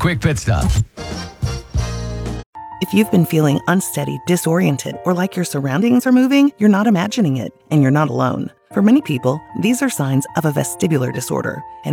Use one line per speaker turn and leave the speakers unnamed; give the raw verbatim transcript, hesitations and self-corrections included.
quick pit stop.
If you've been feeling unsteady, disoriented, or like your surroundings are moving, you're not imagining it, and you're not alone. For many people, these are signs of a vestibular disorder, and